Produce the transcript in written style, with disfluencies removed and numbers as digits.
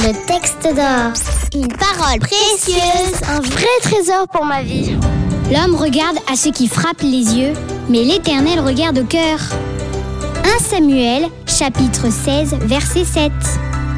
Le texte d'or. Une parole précieuse. Un vrai trésor pour ma vie. L'homme regarde à ce qui frappe les yeux, mais l'Éternel regarde au cœur. 1 Samuel, chapitre 16, verset 7.